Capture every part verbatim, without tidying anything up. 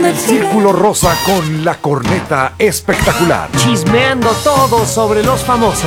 El Círculo Rosa con la corneta espectacular. Chismeando todo sobre los famosos.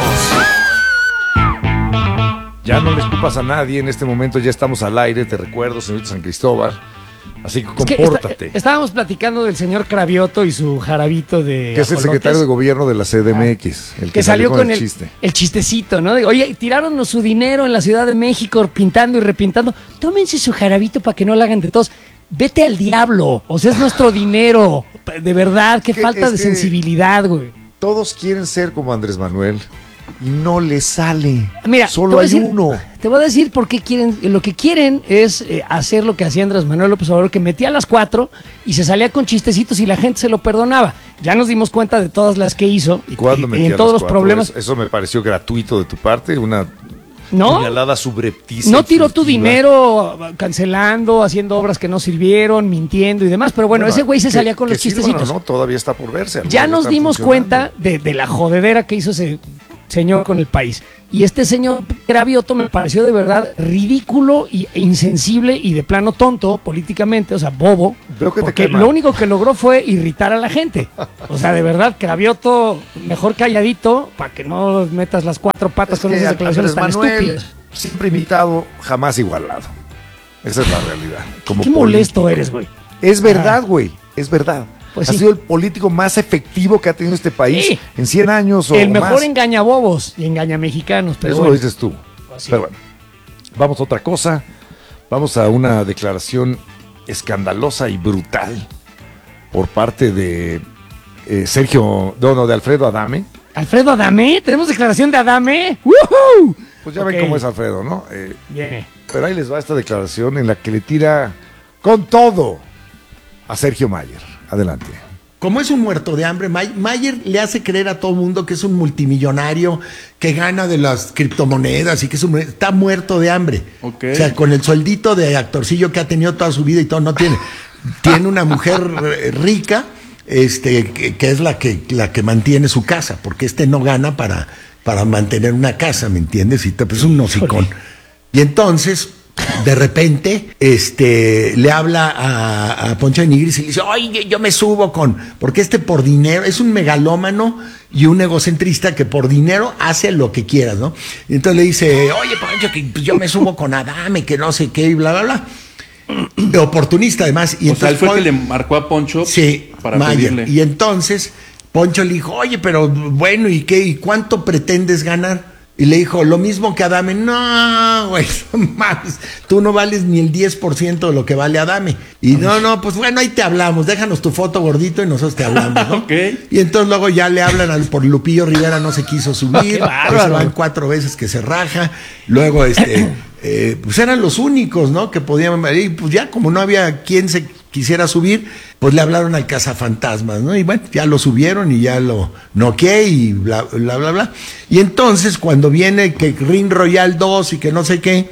Ya no le escupas a nadie, en este momento ya estamos al aire, te recuerdo, señorita San Cristóbal. Así que compórtate. Es que está, estábamos platicando del señor Cravioto y su jarabito de que es el secretario de gobierno de la C D M X, ah, el que, que salió, salió con, con el, el chiste. El chistecito, ¿no? De, oye, tiraron su dinero en la Ciudad de México pintando y repintando. Tómense su jarabito para que no lo hagan de todos. Vete al diablo, o sea, es nuestro dinero. De verdad, qué falta de sensibilidad, güey. Todos quieren ser como Andrés Manuel y no les sale. Mira, solo hay decir, uno. Te voy a decir por qué quieren. Lo que quieren es eh, hacer lo que hacía Andrés Manuel López Obrador, que metía a las cuatro y se salía con chistecitos y la gente se lo perdonaba. Ya nos dimos cuenta de todas las que hizo y, y, y en todos los problemas. Eso me pareció gratuito de tu parte, una ¿no? Puñalada subrepticia. No tiró tu dinero cancelando, haciendo obras que no sirvieron, mintiendo y demás, pero bueno, bueno ese güey se que, salía con los chistecitos. No, todavía está por verse. Ya nos dimos cuenta de, de la jodedera que hizo ese señor con el país. Y este señor Cravioto me pareció de verdad ridículo e insensible y de plano tonto políticamente, o sea, bobo, porque lo único que logró fue irritar a la gente. O sea, de verdad, Cravioto, mejor calladito, para que no metas las cuatro patas es con esas declaraciones tan Manuel, estúpidas. Siempre imitado, jamás igualado. Esa es la realidad. Como Qué molesto político. Eres, güey. Es verdad, güey, es verdad. Pues ha sí. sido el político más efectivo que ha tenido este país sí. en cien años o el mejor más. engañabobos y engañamexicanos. Pero Eso bueno. lo dices tú. Pues sí. Pero bueno, vamos a otra cosa. Vamos a una declaración escandalosa y brutal por parte de eh, Sergio, no, no, de Alfredo Adame. ¿Alfredo Adame? ¿Tenemos declaración de Adame? ¡Woohoo! Pues ya okay. ven cómo es Alfredo, ¿no? Eh, Bien. Pero ahí les va esta declaración en la que le tira con todo a Sergio Mayer. Adelante. Como es un muerto de hambre, Mayer le hace creer a todo el mundo que es un multimillonario, que gana de las criptomonedas y que es un, está muerto de hambre. Okay. O sea, con el sueldito de actorcillo que ha tenido toda su vida y todo, no tiene. Tiene una mujer rica, este, que, que es la que, la que mantiene su casa, porque este no gana para, para mantener una casa, ¿me entiendes? Y te, pues, es un hocicón. Y entonces, de repente, este, le habla a, a Poncho de Nigris y le dice, oye, yo me subo con, porque este por dinero, es un megalómano y un egocentrista que por dinero hace lo que quieras, ¿no? Y entonces le dice, oye, Poncho, que pues, yo me subo con Adame, que no sé qué, y bla, bla, bla. De oportunista, además. Y o entonces, sea, él fue el Pon... que le marcó a Poncho sí, para Mayer. pedirle. Y entonces, Poncho le dijo, oye, pero bueno, ¿y qué? ¿Y cuánto pretendes ganar? Y le dijo, lo mismo que Adame. No, güey, no mames, tú no vales ni el diez por ciento de lo que vale Adame. Y no, no, pues bueno, ahí te hablamos, déjanos tu foto gordito y nosotros te hablamos, ¿no? Okay. Y entonces luego ya le hablan al, por Lupillo Rivera, no se quiso subir, se van cuatro veces que se raja, luego este, eh, pues eran los únicos, ¿no? Que podían, y pues ya como no había quien se quisiera subir, pues le hablaron al cazafantasmas, ¿no? Y bueno, ya lo subieron y ya lo noqueé y bla, bla, bla, bla. Y entonces, cuando viene que Ring Royal dos y que no sé qué,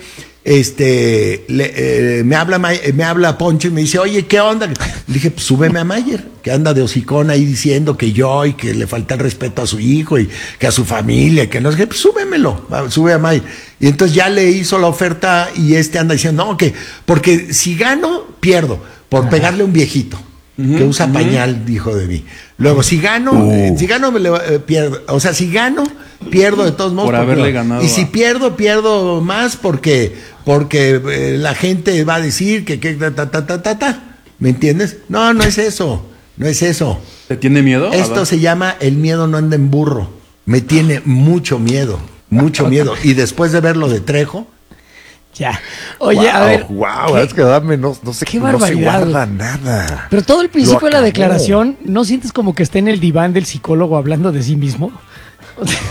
este, le, eh, me habla me habla Poncho y me dice, oye, ¿qué onda? Le dije, pues súbeme a Mayer, que anda de hocicón ahí diciendo que yo y que le falta el respeto a su hijo y que a su familia, que no sé qué, pues súbemelo, sube a Mayer. Y entonces ya le hizo la oferta y este anda diciendo, no, que, porque si gano, pierdo. Por pegarle a un viejito uh-huh, que usa uh-huh. pañal, dijo de mí. Luego, si gano, uh. eh, si gano, me le, eh, pierdo. O sea, si gano, pierdo de todos modos. Por haberle no. ganado. Y si a... pierdo, pierdo más porque, porque eh, la gente va a decir que, que ta, ta, ta, ta, ta, ta. ¿Me entiendes? No, no es eso. No es eso. ¿Te tiene miedo? Esto se llama el miedo no anda en burro. Me tiene mucho miedo, mucho miedo. Y después de ver lo de Trejo, ya. Oye, wow, a ver. Wow, es que Adame no, no, se, qué no se guarda nada. Pero todo el principio de la declaración, ¿no sientes como que está en el diván del psicólogo hablando de sí mismo? O sea,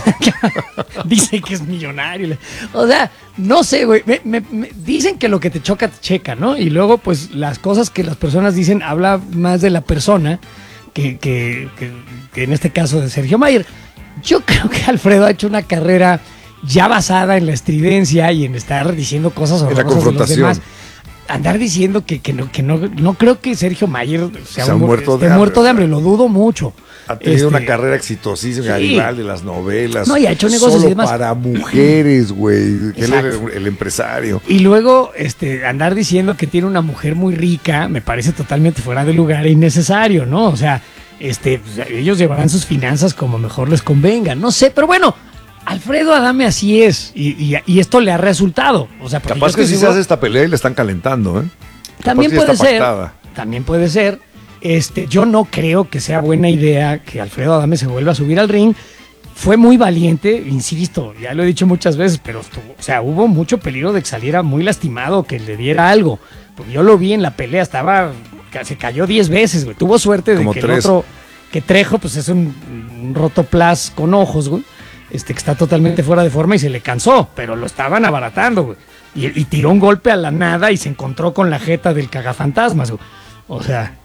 dice que es millonario. O sea, no sé, güey. Me, me, me, dicen que lo que te choca, te checa, ¿no? Y luego, pues, las cosas que las personas dicen, habla más de la persona que, que, que, que en este caso de Sergio Mayer. Yo creo que Alfredo ha hecho una carrera ya basada en la estridencia y en estar diciendo cosas horrorosas de los demás. andar diciendo que, que, no, que no, no creo que Sergio Mayer sea, sea un, muerto, esté de, hambre, muerto de hambre, lo dudo mucho. Ha tenido Este, una carrera exitosísima, sí. Garibaldi, de las novelas. No, y ha hecho negocios solo y demás. para mujeres, güey. Él era Exacto. el, el empresario. Y luego este, andar diciendo que tiene una mujer muy rica me parece totalmente fuera de lugar e innecesario, ¿no? O sea, este, pues, ellos llevarán sus finanzas como mejor les convenga. No sé, pero bueno, Alfredo Adame así es. Y, y, y esto le ha resultado. O sea, porque Capaz yo que estoy si se seguro- hace esta pelea y le están calentando, ¿eh? Capaz También que ya puede está ser. pactada. También puede ser. Este, yo no creo que sea buena idea que Alfredo Adame se vuelva a subir al ring. Fue muy valiente, insisto, ya lo he dicho muchas veces, pero estuvo, o sea, hubo mucho peligro de que saliera muy lastimado, que le diera algo. Porque yo lo vi en la pelea, estaba, se cayó diez veces, güey. Tuvo suerte de Como que tres. el otro, que Trejo, pues es un, un rotoplas con ojos, güey. Este, que está totalmente fuera de forma y se le cansó, pero lo estaban abaratando, güey. Y, y tiró un golpe a la nada y se encontró con la jeta del cagafantasmas, güey. O sea,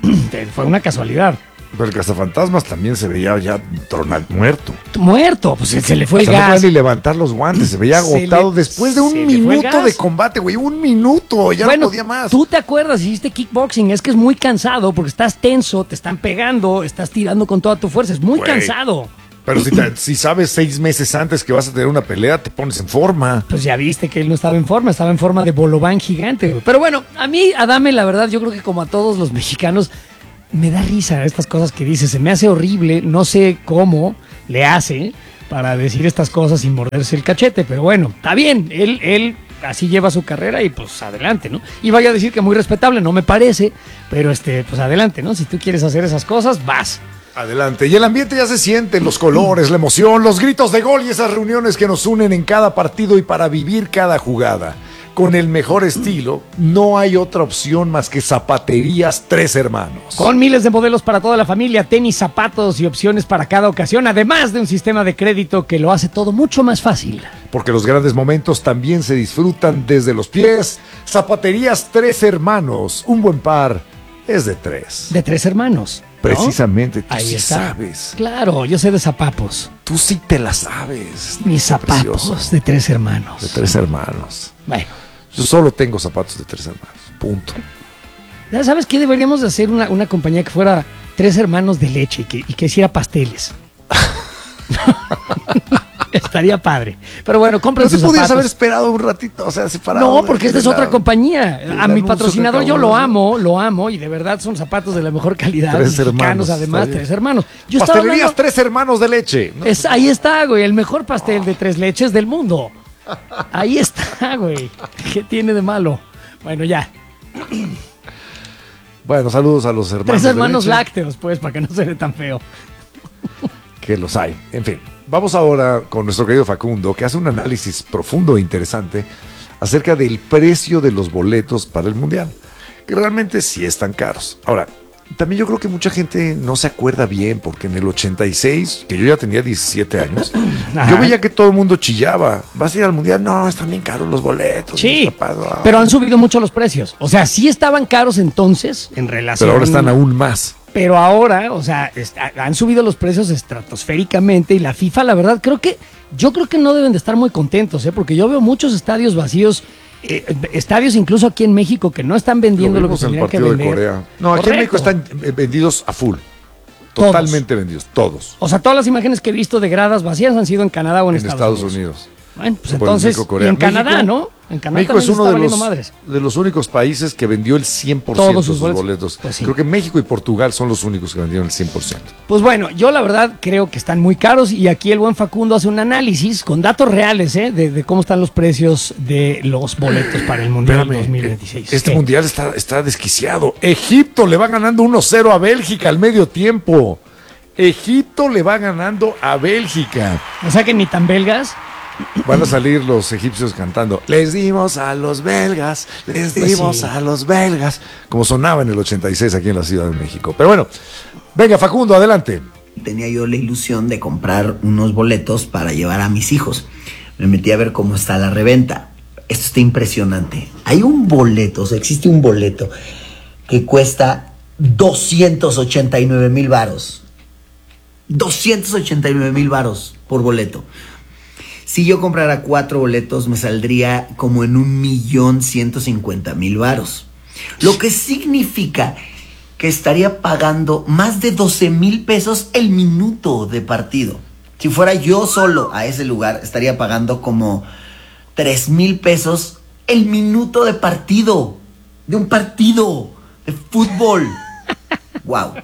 fue una casualidad. Pero el cazafantasmas también se veía ya tronal, muerto. Muerto, pues se le fue O el sea, no gas. podía ni levantar los guantes, se veía Se agotado le- después de un se le fue el minuto gas. de combate, güey. Un minuto, ya Bueno, no podía más. tú te acuerdas, hiciste kickboxing, es que es muy cansado porque estás tenso, te están pegando, estás tirando con toda tu fuerza, es muy Güey. cansado. Pero si, te- si sabes seis meses antes que vas a tener una pelea, te pones en forma. Pues ya viste que él no estaba en forma, estaba en forma de bolobán gigante, güey. Pero bueno, a mí, Adame, la verdad, yo creo que como a todos los mexicanos, me da risa estas cosas que dice, se me hace horrible, no sé cómo le hace para decir estas cosas sin morderse el cachete, pero bueno, está bien, él, él así lleva su carrera y pues adelante, ¿no? Y vaya a decir que muy respetable, no me parece, pero este, pues adelante, ¿no? Si tú quieres hacer esas cosas, vas. Adelante. Y el ambiente ya se siente, los colores, la emoción, los gritos de gol y esas reuniones que nos unen en cada partido y para vivir cada jugada. Con el mejor estilo, no hay otra opción más que Zapaterías Tres Hermanos. Con miles de modelos para toda la familia, tenis, zapatos y opciones para cada ocasión, además de un sistema de crédito que lo hace todo mucho más fácil. Porque los grandes momentos también se disfrutan desde los pies. Zapaterías Tres Hermanos. Un buen par es de tres. De tres hermanos. ¿no? Precisamente, tú Ahí sí está. sabes. Claro, yo sé de zapapos. Tú sí te la sabes. Mis zapapos Precioso. de tres hermanos. De Tres Hermanos. Bueno, Yo solo tengo zapatos de Tres Hermanos. Punto. ¿ya sabes qué? Deberíamos de hacer una, una compañía que fuera tres hermanos de leche y que, y que hiciera pasteles. Estaría padre. Pero bueno, compren No te sus podías haber zapatos. esperado un ratito, o sea, separado. No, de- porque esta de es la- otra compañía. el A mi anuncio patrocinador que yo lo acabamos de- amo, lo amo y de verdad son zapatos de la mejor calidad. Tres mexicanos, hermanos, además, está bien. tres hermanos. Yo estaba Pastelerías hablando- Tres Hermanos de Leche. No, Es, ahí está, güey, el mejor pastel de tres leches del mundo. Ahí está, güey. ¿Qué tiene de malo? Bueno, ya. Bueno, saludos a los hermanos. Tres de hermanos leche, lácteos, pues, para que no se ve tan feo. Que los hay. En fin, vamos ahora con nuestro querido Facundo, que hace un análisis profundo e interesante acerca del precio de los boletos para el Mundial, que realmente sí están caros. Ahora, también yo creo que mucha gente no se acuerda bien, porque en el ochenta y seis, que yo ya tenía diecisiete años, Ajá. yo veía que todo el mundo chillaba. ¿Vas a ir al Mundial? No, están bien caros los boletos. Sí, mis papás, no". pero han subido mucho los precios. O sea, sí estaban caros entonces en relación. Pero ahora están aún más. Pero ahora, o sea, está- han subido los precios estratosféricamente y la FIFA, la verdad, creo que, yo creo que no deben de estar muy contentos, ¿eh? Porque yo veo muchos estadios vacíos, eh, estadios incluso aquí en México que no están vendiendo lo, Lo que vimos en el tendrían que partido de vender. Corea. No, aquí en México Correcto. están eh, vendidos a full. Todos. Totalmente vendidos, todos. O sea, todas las imágenes que he visto de gradas vacías han sido en Canadá o en, En Estados Unidos. Bueno, pues Por entonces, México, y Corea. en Canadá, México- ¿no? En Canadá México es también se uno está de los, valiendo madres. de los únicos países que vendió el cien por ciento Todos de sus sus boletos. boletos. Pues sí. Creo que México y Portugal son los únicos que vendieron el cien por ciento. Pues bueno, yo la verdad creo que están muy caros y aquí el buen Facundo hace un análisis con datos reales, ¿eh? De, de cómo están los precios de los boletos para el Mundial dos mil veintiséis. Este ¿Qué? mundial está, está desquiciado. Egipto le va ganando uno cero a Bélgica al medio tiempo. Egipto le va ganando a Bélgica. O sea que ni tan belgas. Van a salir los egipcios cantando: les dimos a los belgas, les Pues dimos sí. a los belgas, como sonaba en el ochenta y seis aquí en la Ciudad de México. Pero bueno, venga Facundo, adelante. Tenía yo la ilusión de comprar unos boletos para llevar a mis hijos. Me metí a ver cómo está la reventa. Esto está impresionante. Hay un boleto, o sea, existe un boleto que cuesta doscientos ochenta y nueve mil varos. doscientos ochenta y nueve mil varos por boleto. Si yo comprara cuatro boletos, me saldría como en un millón ciento cincuenta mil varos. Lo que significa que estaría pagando más de doce mil pesos el minuto de partido. Si fuera yo solo a ese lugar, estaría pagando como tres mil pesos el minuto de partido. De un partido de fútbol. Wow.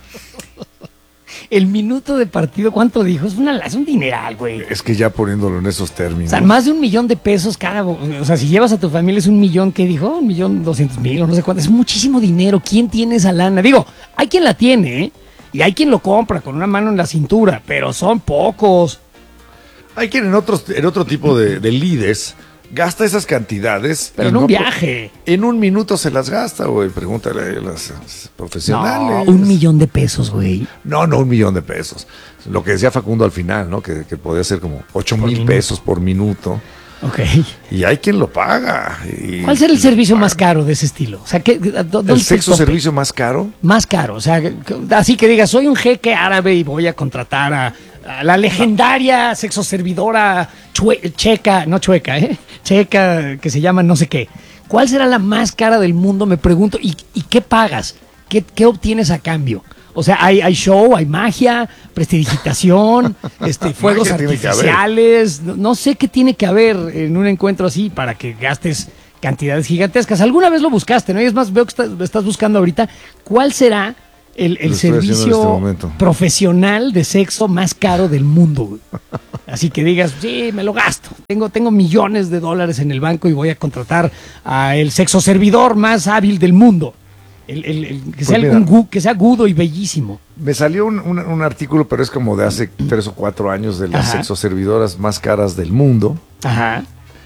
El minuto de partido, ¿cuánto dijo? Es, una, es un dineral, güey. Es que ya poniéndolo en esos términos. O sea, más de un millón de pesos cada... O sea, si llevas a tu familia es un millón, ¿qué dijo? Un millón doscientos mil o no sé cuánto. Es muchísimo dinero. ¿Quién tiene esa lana? Digo, hay quien la tiene, ¿eh? Y hay quien lo compra con una mano en la cintura, pero son pocos. Hay quien en, otros, en otro tipo de, de lides gasta esas cantidades. Pero en un viaje. En un minuto se las gasta, güey. Pregúntale a las profesionales. No, un millón de pesos, güey. No, no un millón de pesos. Lo que decía Facundo al final, ¿no? Que, que podía ser como ocho mil pesos por minuto. Ok. Y hay quien lo paga. Y, ¿Cuál será el servicio más caro de ese estilo? O sea, ¿qué, dónde ¿El sexo servicio más caro? Más caro. O sea, así que digas, soy un jeque árabe y voy a contratar a, a la legendaria sexoservidora chue, checa, no chueca, ¿eh? Checa, que se llama no sé qué. ¿Cuál será la más cara del mundo? Me pregunto. ¿Y, y qué pagas? ¿Qué, qué obtienes a cambio? O sea, hay, hay show, hay magia, prestidigitación, este, fuegos artificiales. No, no sé qué tiene que haber en un encuentro así para que gastes cantidades gigantescas. Alguna vez lo buscaste, ¿no? Y es más, veo que estás, estás buscando ahorita. ¿Cuál será el, el servicio este profesional de sexo más caro del mundo, güey? Así que digas, sí, me lo gasto. Tengo, tengo millones de dólares en el banco y voy a contratar al sexo servidor más hábil del mundo. El, el, el, que, pues sea mira, algún, que sea agudo y bellísimo. Me salió un, un, un artículo, pero es como de hace tres o cuatro años, de las Ajá. sexoservidoras más caras del mundo. Ajá.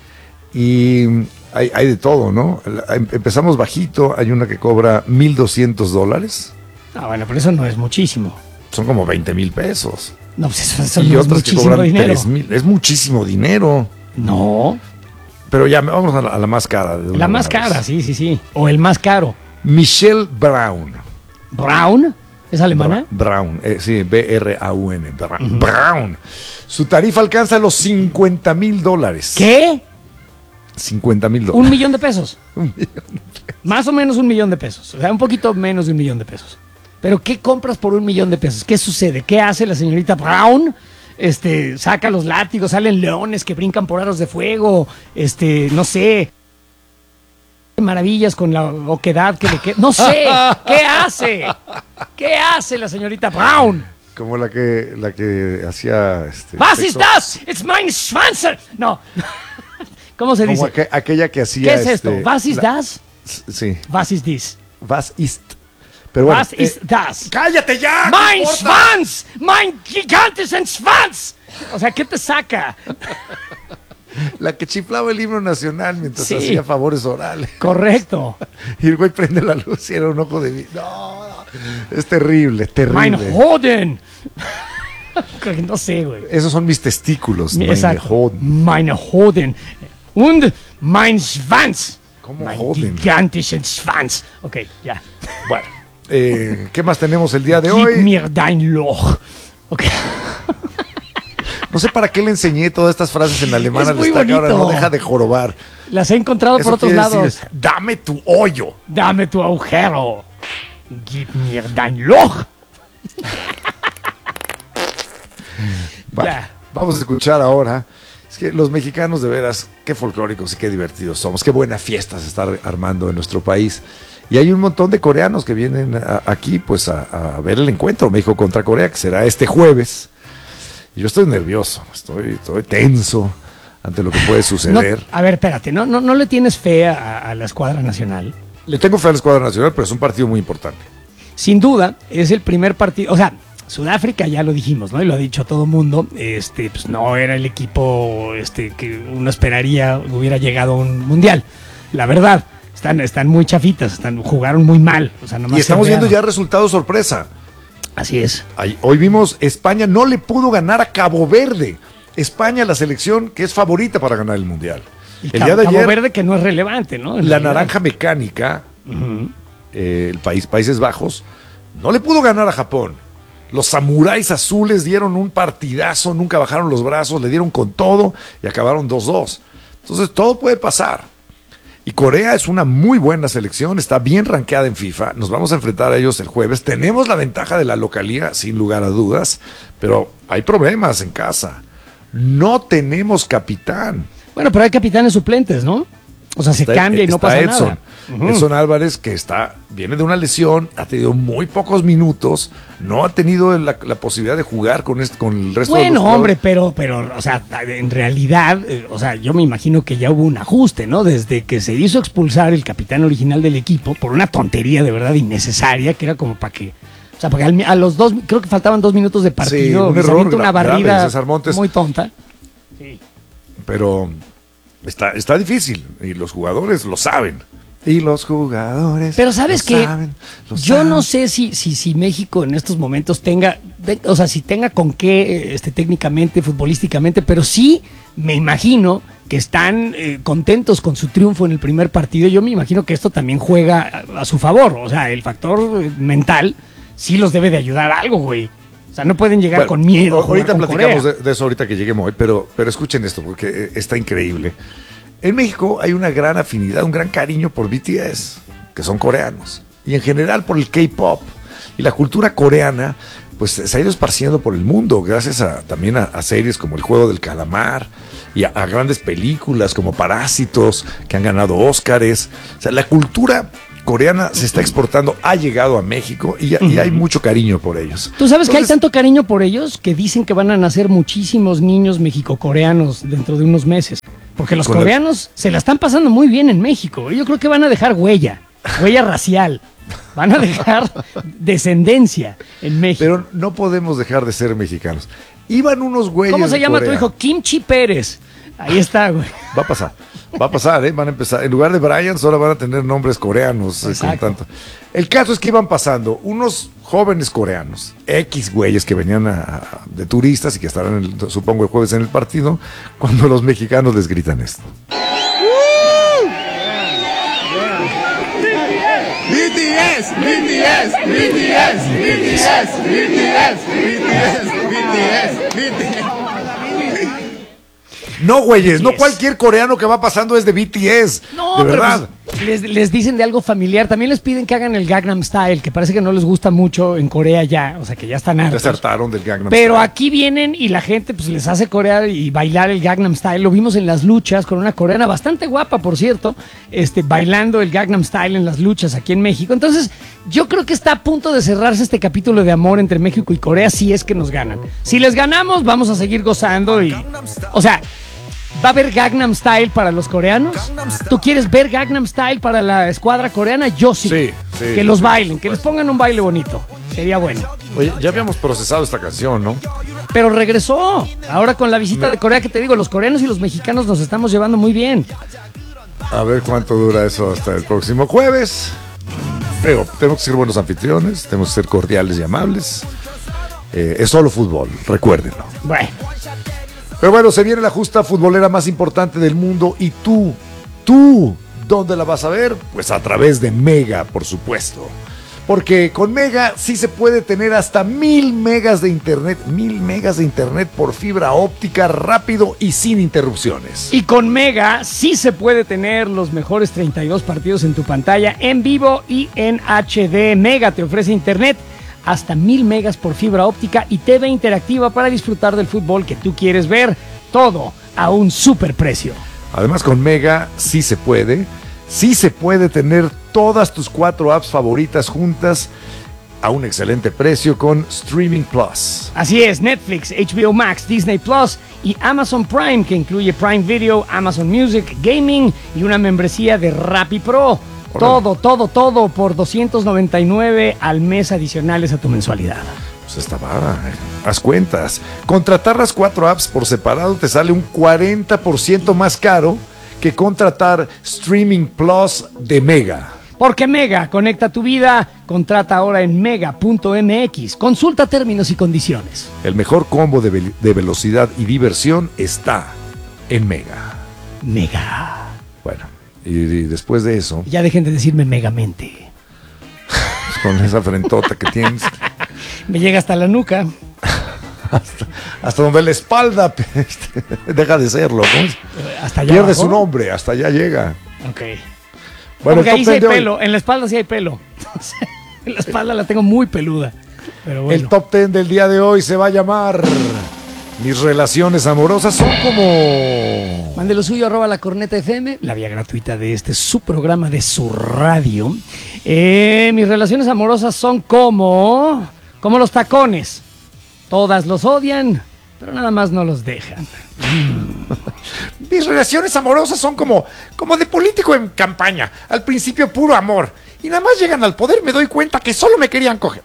Y hay, hay de todo, ¿no? Empezamos bajito, hay una que cobra mil doscientos dólares. Ah, bueno, pero eso no es muchísimo. Son como veinte mil pesos. No, pues eso, eso y no otras es que cobran dinero. tres mil. Es muchísimo dinero. No. Pero ya, vamos a la, a la más cara. De la más cara, vez. sí, sí, sí. O el más caro. Michelle Brown. ¿Brown? ¿Es alemana? Brown, eh, sí, B R A U N. Brown. Uh-huh. Brown. Su tarifa alcanza los cincuenta mil dólares. ¿Qué? cincuenta mil dólares. Un millón de pesos. Un millón de pesos. Más o menos un millón de pesos. O sea, un poquito menos de un millón de pesos. Pero ¿qué compras por un millón de pesos? ¿Qué sucede? ¿Qué hace la señorita Brown? Este, saca los látigos, salen leones que brincan por aros de fuego. Este, no sé. Maravillas con la oquedad que le queda. No sé, ¿qué hace? ¿Qué hace la señorita Brown? Como la que la que hacía este, Was ist das? It's mein Schwanzer. No. ¿Cómo se Como dice? aqu aquella que hacía ¿Qué es esto? Este, Was ist la, das? Sí. Was ist this? Was ist. Pero bueno, Was eh, ist das? ¡Cállate ya! Mein Schwanz, mein gigantischen Schwanz. O sea, ¿qué te saca? La que chiflaba el himno nacional mientras sí. hacía favores orales. Correcto. Y el güey prende la luz y era un ojo de vida. No, no, es terrible, terrible. Mein Hoden. No sé, güey. Esos son mis testículos. Exacto. Meine Hoden. Meine Hoden. Und mein Schwanz. ¿Cómo mein Hoden? Gigantischen Schwanz. Ok, ya. Bueno, eh, ¿qué más tenemos el día de Gib hoy? mir dein Loch. Ok. No sé para qué le enseñé todas estas frases en alemán Es al muy destaque, ahora bonito. no deja de jorobar. Las he encontrado Eso por otros quiere lados. decir, dame tu hoyo. Dame tu agujero. Gib mir dein Loch. Vale, Ya. vamos a escuchar ahora. Es que los mexicanos, de veras, qué folclóricos y qué divertidos somos. Qué buena fiesta se está armando en nuestro país. Y hay un montón de coreanos que vienen a, aquí pues a, a ver el encuentro México contra Corea, que será este jueves. Y yo estoy nervioso, estoy, estoy tenso ante lo que puede suceder. No, a ver, espérate, ¿no, no, no le tienes fe a, a la escuadra nacional? Le tengo fe a la escuadra nacional, pero es un partido muy importante. Sin duda, es el primer partido, o sea, Sudáfrica ya lo dijimos, ¿no? Y lo ha dicho todo mundo, este, pues no era el equipo este, que uno esperaría hubiera llegado a un mundial. La verdad, están, están muy chafitas, están, jugaron muy mal. O sea, nomás y estamos se viendo vearon. ya resultados sorpresa. Así es. Ahí, hoy vimos España no le pudo ganar a Cabo Verde. España, la selección que es favorita para ganar el mundial. Y El Cabo, día de Cabo ayer, Verde que no es relevante, ¿no? En la realidad. naranja mecánica, Uh-huh. eh, el país Países Bajos, no le pudo ganar a Japón. Los samuráis azules dieron un partidazo, nunca bajaron los brazos, le dieron con todo y acabaron dos dos. Entonces todo puede pasar. Y Corea es una muy buena selección, está bien rankeada en FIFA, nos vamos a enfrentar a ellos el jueves. Tenemos la ventaja de la localía, sin lugar a dudas, pero hay problemas en casa. No tenemos capitán. Bueno, pero hay capitanes suplentes, ¿no? O sea, se Está- cambia y no está pasa Edson. nada. Ujú. Edson Álvarez, que está, viene de una lesión, ha tenido muy pocos minutos, no ha tenido la, la posibilidad de jugar con, este, con el resto de los Bueno, jugadores. hombre, pero, pero, o sea, en realidad, eh, o sea, yo me imagino que ya hubo un ajuste, ¿no? Desde que se hizo expulsar el capitán original del equipo por una tontería de verdad innecesaria, que era como para que, o sea, porque al- a los dos, creo que faltaban dos minutos de partido, un se error avienta una grave de barrida César Montes. muy tonta. Pero está, está difícil y los jugadores lo saben. Y los jugadores. Pero sabes lo que saben, lo yo saben. no sé si, si, si México en estos momentos tenga, de- o sea, si tenga con qué, este, técnicamente, futbolísticamente, pero sí me imagino que están eh, contentos con su triunfo en el primer partido. Yo me imagino que esto también juega a, a su favor. O sea, el factor eh, mental sí los debe de ayudar a algo, güey. O sea, no pueden llegar Bueno, con miedo. a jugar Ahorita con platicamos Corea. de, de eso ahorita que llegue Moy, pero, pero escuchen esto porque eh, está increíble. En México hay una gran afinidad, un gran cariño por B T S, que son coreanos, y en general por el K-pop. Y la cultura coreana, pues se ha ido esparciendo por el mundo, gracias a, también a, a series como El Juego del Calamar, y a, a grandes películas como Parásitos, que han ganado Óscares. O sea, la cultura coreana se está exportando, ha llegado a México, y, ya- y hay mucho cariño por ellos. Tú sabes que hay Entonces, tanto cariño por ellos que dicen que van a nacer muchísimos niños mexicocoreanos dentro de unos meses. Porque los Con la- coreanos se la están pasando muy bien en México. Yo creo que van a dejar huella, huella racial. Van a dejar descendencia en México. Pero no podemos dejar de ser mexicanos. Iban unos güeyes. ¿Cómo se de llama Corea. tu hijo? Kimchi Pérez. Ahí está, güey. Va a pasar. Va a pasar, ¿eh? Van a empezar. En lugar de Brian, solo van a tener nombres coreanos. eh, con Exacto. tanto. El caso es que iban pasando unos jóvenes coreanos, X güeyes que venían a- a- de turistas y que estarán, el- supongo, el jueves en el partido, cuando los mexicanos les gritan esto. B T S, B T S, B T S, B T S, B T S, B T S, B T S, B T S. No, güeyes, no cualquier coreano que va pasando es de B T S. No, de pero verdad. pues, les, les dicen de algo familiar. También les piden que hagan el Gangnam Style, que parece que no les gusta mucho en Corea ya. O sea, que ya están Ya hartos. se hartaron del Gangnam Pero Style. aquí vienen y la gente pues les hace corear y bailar el Gangnam Style. Lo vimos en las luchas con una coreana bastante guapa, por cierto, este, bailando el Gangnam Style en las luchas aquí en México. Entonces, yo creo que está a punto de cerrarse este capítulo de amor entre México y Corea si es que nos ganan. Si les ganamos, vamos a seguir gozando y... O sea... ¿Va a haber Gangnam Style para los coreanos? ¿Tú quieres ver Gangnam Style para la escuadra coreana? Yo sí. Sí, sí. Que los bailen, que les pongan un baile bonito. Sería bueno. Oye, ya habíamos procesado esta canción, ¿no? Pero regresó. Ahora con la visita de Corea, que te digo, los coreanos y los mexicanos nos estamos llevando muy bien. A ver cuánto dura eso hasta el próximo jueves. Pero tenemos que ser buenos anfitriones, tenemos que ser cordiales y amables. Eh, es solo fútbol, recuérdenlo. Bueno, Pero bueno, se viene la justa futbolera más importante del mundo y tú, tú, ¿dónde la vas a ver? Pues a través de Mega, por supuesto. Porque con Mega sí se puede tener hasta mil megas de internet, mil megas de internet por fibra óptica rápido y sin interrupciones. y con Mega sí se puede tener los mejores treinta y dos partidos en tu pantalla en vivo y en H D. Mega te ofrece internet hasta mil megas por fibra óptica y T V interactiva para disfrutar del fútbol que tú quieres ver. Todo a un super precio. Además, con Mega sí se puede, sí se puede tener todas tus cuatro apps favoritas juntas a un excelente precio con Streaming Plus. Así es, Netflix, H B O Max, Disney Plus y Amazon Prime, que incluye Prime Video, Amazon Music, Gaming y una membresía de Rappi Pro. Todo, todo, todo por doscientos noventa y nueve al mes adicionales a tu mensualidad. Pues está vara, eh. Haz cuentas. Contratar las cuatro apps por separado te sale un cuarenta por ciento más caro que contratar Streaming Plus de Mega. Porque Mega conecta tu vida, contrata ahora en mega punto m x. Consulta términos y condiciones. El mejor combo de, ve- de velocidad y diversión está en Mega. Mega. Bueno, y, y después de eso, Ya dejen de decirme Megamente. pues, con esa frentota que tienes, Me llega hasta la nuca. Hasta, hasta donde la espalda este, deja de serlo, ¿no? Hasta allá Pierde abajo. su nombre, hasta allá llega. Ok. Bueno, Porque el ahí top sí hay ten de hoy. pelo, en la espalda sí hay pelo. En la espalda la tengo muy peluda. Pero bueno. El top ten del día de hoy se va a llamar Mis relaciones amorosas son como... Mande lo suyo, arroba la corneta F M, la vía gratuita de este su programa de su radio. Eh, mis relaciones amorosas son como... como los tacones. Todas los odian, pero nada más no los dejan. Mis relaciones amorosas son como, como de político en campaña. Al principio puro amor. Y nada más llegan al poder me doy cuenta que solo me querían coger.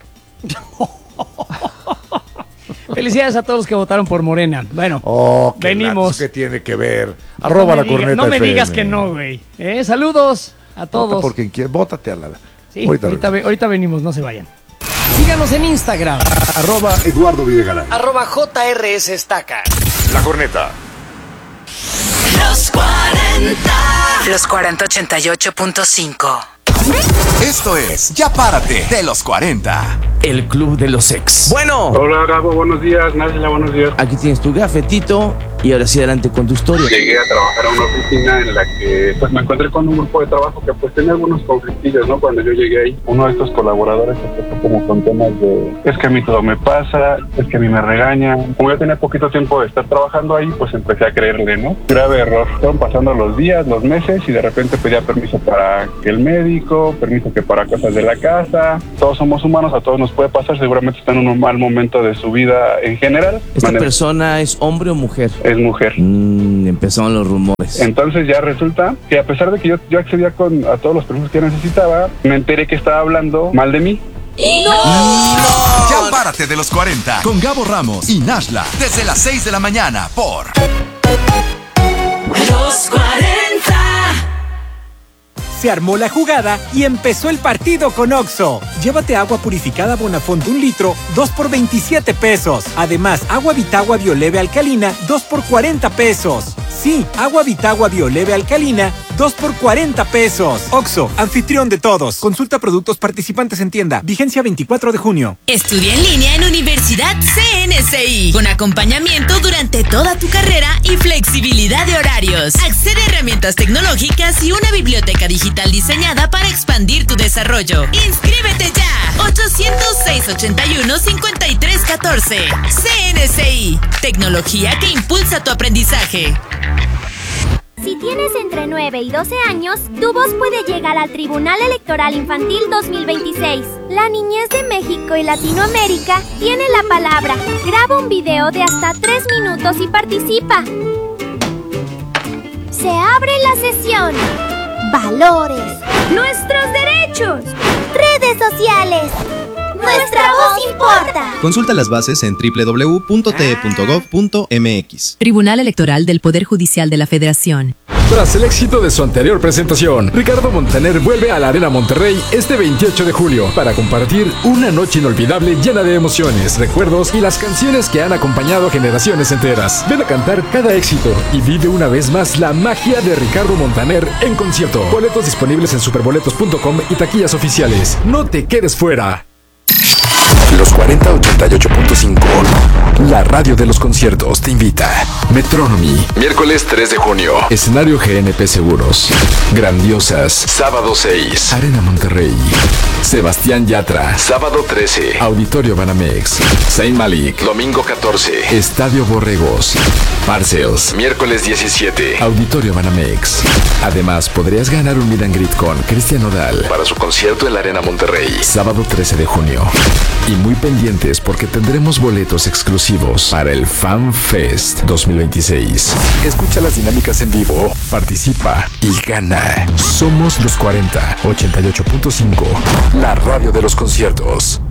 Felicidades a todos los que votaron por Morena. Bueno, Oh, qué venimos. ¿Qué tiene que ver? Arroba no la me diga- corneta No me F M. digas que no, güey. Eh, saludos a Vota todos. por quien quiera. Bótate a la... Sí, ahorita, Ahorita- ve- ahorita venimos, no se vayan. Síganos en Instagram, Arroba Eduardo Videgaray. arroba J R S Estaca. La corneta. Los cuarenta. Los cuarenta ochenta y ocho punto cinco. Esto es Ya Párate de los cuarenta. El Club de los Ex. Bueno, Hola Gabo, buenos días, Nájila, buenos días. aquí tienes tu gafetito y ahora sí adelante con tu historia. Llegué a trabajar a una oficina en la que pues me encontré con un grupo de trabajo que pues tenía algunos conflictillos, ¿no? Cuando yo llegué ahí, uno de estos colaboradores empezó como con temas de es que a mí todo me pasa, es que a mí me regañan. Como yo tenía poquito tiempo de estar trabajando ahí, pues empecé a creerle, ¿no? Grave error. Fueron pasando los días, los meses y de repente pedía permiso para que el médico, permiso que para cosas de la casa. Todos somos humanos, a todos nos puede pasar, seguramente está en un mal momento de su vida en general. ¿Esta Manera- persona es hombre o mujer? es mujer. Mm, empezaron los rumores. Entonces ya resulta que a pesar de que yo, yo accedía con, a todos los permisos que necesitaba, me enteré que estaba hablando mal de mí. Ya Párate de los cuarenta con Gabo Ramos y Nashla desde las seis de la mañana por Los cuarenta. Se armó la jugada y empezó el partido con Oxxo. Llévate agua purificada Bonafont un litro, dos por veintisiete pesos. Además, agua Vitagua Bioleve Alcalina, dos por cuarenta pesos. Sí, agua Vitagua Bioleve Alcalina, dos por cuarenta pesos. Oxxo, anfitrión de todos. Consulta productos participantes en tienda. Vigencia veinticuatro de junio. Estudia en línea en Universidad C N C I, con acompañamiento durante toda tu carrera y flexibilidad de horarios. Accede a herramientas tecnológicas y una biblioteca digital diseñada para expandir tu desarrollo. ¡Inscríbete ya! ochocientos seis ochenta y uno cincuenta y tres catorce. C N C I, tecnología que impulsa tu aprendizaje. Si tienes entre nueve y doce años, tu voz puede llegar al Tribunal Electoral Infantil dos mil veintiséis. La niñez de México y Latinoamérica tiene la palabra. Graba un video de hasta tres minutos y participa. Se abre la sesión. Valores. Nuestros derechos. Redes sociales. Nuestra voz importa. Consulta las bases en doble u doble u doble u punto t e punto gov punto m x. Tribunal Electoral del Poder Judicial de la Federación. Tras el éxito de su anterior presentación, Ricardo Montaner vuelve a la Arena Monterrey este veintiocho de julio para compartir una noche inolvidable llena de emociones, recuerdos y las canciones que han acompañado a generaciones enteras. Ven a cantar cada éxito y vive una vez más la magia de Ricardo Montaner en concierto. Boletos disponibles en superboletos punto com y taquillas oficiales. No te quedes fuera. Los cuarenta ochenta y ocho punto cinco. La radio de los conciertos te invita. Metronomy, miércoles tres de junio. Escenario G N P Seguros. Grandiosas, sábado seis. Arena Monterrey. Sebastián Yatra, sábado trece. Auditorio Banamex. Zayn Malik, domingo catorce. Estadio Borregos. Parcels, miércoles diecisiete. Auditorio Banamex. Además, podrías ganar un meet and greet con Cristian Nodal para su concierto en la Arena Monterrey. Sábado trece de junio. Y muy pendientes porque tendremos boletos exclusivos para el Fan Fest dos mil veintiséis. Escucha las dinámicas en vivo, participa y gana. Somos los cuarenta ochenta y ocho punto cinco, la radio de los conciertos.